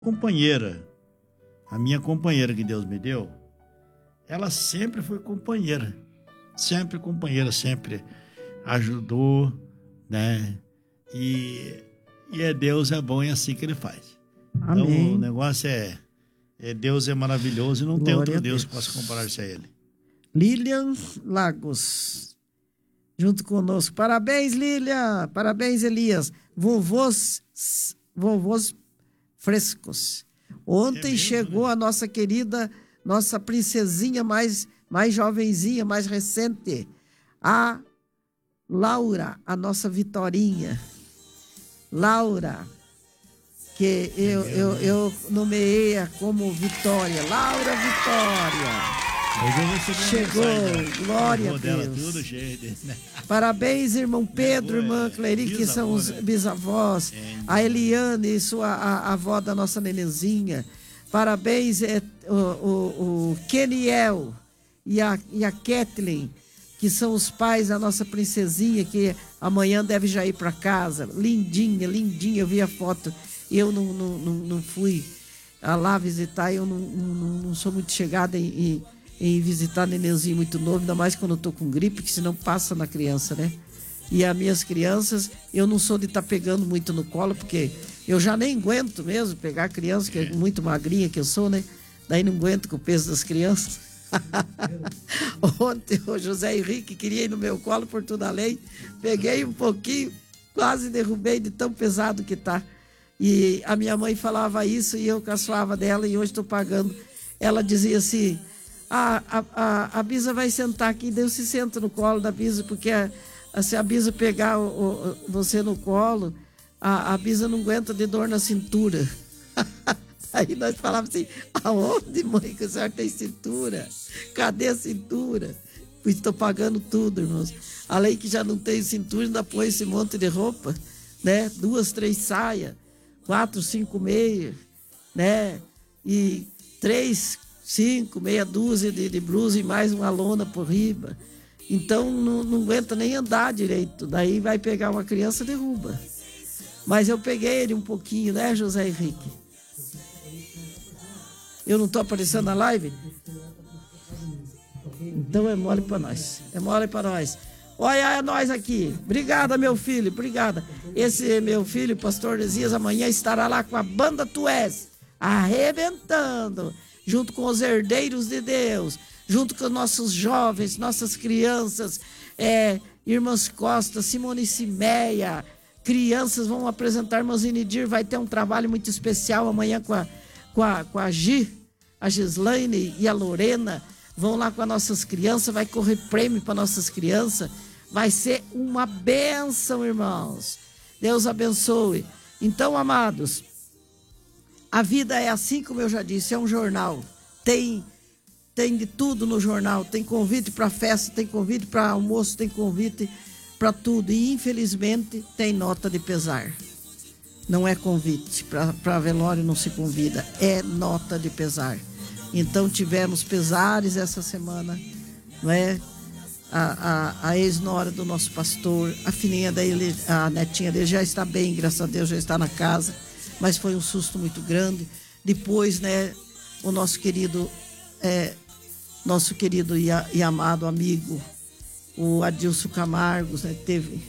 companheira, a minha companheira que Deus me deu, ela sempre foi companheira, sempre ajudou, né? E Deus é bom e é assim que Ele faz. Amém. Então o negócio Deus é maravilhoso e não tem outro Deus que possa comparar-se a Ele. Lilian Lagos, junto conosco. Parabéns, Lilian. Parabéns, Elias. Vovôs frescos. Ontem chegou, né? A nossa querida, nossa princesinha mais jovenzinha, mais recente, a Laura, a nossa Vitorinha. Laura, que eu nomeei como Vitória. Laura Vitória. Chegou, glória a Deus. Tudo jeito, né? Parabéns, irmão Pedro, irmã Cleric, que são os bisavós. A Eliane, a avó da nossa nenenzinha. Parabéns, o Keniel e a Kathleen, que são os pais da nossa princesinha, que amanhã deve já ir para casa. Lindinha, lindinha. Eu vi a foto. Eu não fui lá visitar. Eu não sou muito chegada em visitar nenenzinho muito novo, ainda mais quando eu tô com gripe, que senão passa na criança, né? E as minhas crianças, eu não sou de estar pegando muito no colo, porque eu já nem aguento mesmo pegar a criança, que é muito magrinha que eu sou, né? Daí não aguento com o peso das crianças. Ontem o José Henrique queria ir no meu colo por toda a lei, peguei um pouquinho, quase derrubei de tão pesado que tá. E a minha mãe falava isso e eu caçoava dela, e hoje estou pagando. Ela dizia assim: a Bisa vai sentar aqui. Deus se senta no colo da Bisa, porque se a Bisa pegar você no colo, a Bisa não aguenta de dor na cintura. Aí nós falávamos assim: aonde, mãe, que a senhora tem cintura? Cadê a cintura? Pois estou pagando tudo, irmãos. Além que já não tem cintura, ainda põe esse monte de roupa, né? 2, 3 saias, 4, 5 meias, né? E 3, 5, meia dúzia de blusa e mais uma lona por riba. Então não aguenta nem andar direito. Daí vai pegar uma criança, derruba. Mas eu peguei ele um pouquinho, né, José Henrique? Eu não estou aparecendo na live? Então é mole para nós. É mole para nós. Olha, é nós aqui. Obrigada, meu filho, obrigada. Esse meu filho, pastor Desias, amanhã estará lá com a banda Tu És, arrebentando, junto com os herdeiros de Deus, junto com nossos jovens, nossas crianças, irmãs Costa, Simone Cimeia, crianças vão apresentar, irmã Zinidir, vai ter um trabalho muito especial amanhã com a Gislaine e a Lorena, vão lá com as nossas crianças, vai correr prêmio para nossas crianças, vai ser uma bênção, irmãos. Deus abençoe. Então, amados, a vida é assim, como eu já disse, é um jornal. Tem de tudo no jornal. Tem convite para festa, tem convite para almoço, tem convite para tudo. E, infelizmente, tem nota de pesar. Não é convite. Para velório não se convida. É nota de pesar. Então, tivemos pesares essa semana, não é? A ex-nora do nosso pastor, a filhinha dele, a netinha dele já está bem, graças a Deus, já está na casa. Mas foi um susto muito grande. Depois, né, o nosso querido e amado amigo, o Adilson Camargos, né, teve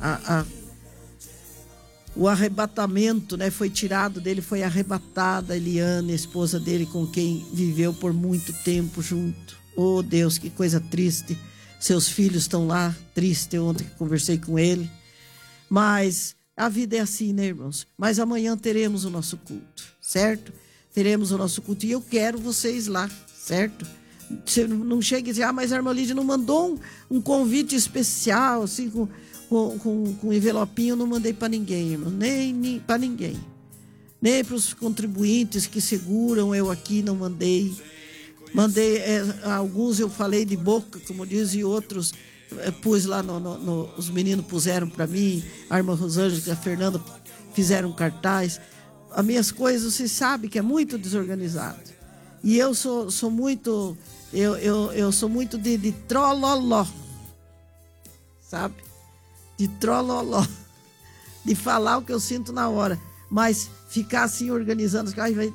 o arrebatamento, né, foi tirado dele, foi arrebatada a Eliane, a esposa dele, com quem viveu por muito tempo junto. Oh, Deus, que coisa triste. Seus filhos estão lá, triste, ontem que conversei com ele. Mas a vida é assim, né, irmãos? Mas amanhã teremos o nosso culto, certo? Teremos o nosso culto e eu quero vocês lá, certo? Você não chega e diz: mas a irmã Lídia não mandou um convite especial, assim, com envelopinho. Eu não mandei para ninguém, irmão, nem para ninguém. Nem para os contribuintes que seguram, eu aqui não mandei. Mandei, alguns eu falei de boca, como diz, e outros pus lá, os meninos puseram para mim, a irmã Rosângela e a Fernanda fizeram cartaz. As minhas coisas, vocês sabem que é muito desorganizado. E eu sou muito, eu sou muito de trololó, sabe? De trololó, de falar o que eu sinto na hora. mas ficar assim organizando,